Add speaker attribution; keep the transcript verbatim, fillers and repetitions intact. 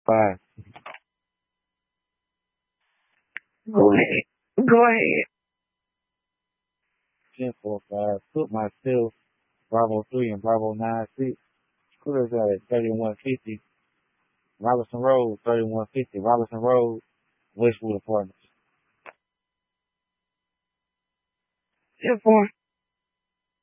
Speaker 1: Five.
Speaker 2: Go ahead. Go ahead.
Speaker 1: ten four five. Put myself, Bravo three and Bravo nine six. Scooters at thirty-one fifty. Robinson Road, thirty-one fifty. Robinson Road, Westwood Apartments.
Speaker 2: ten four.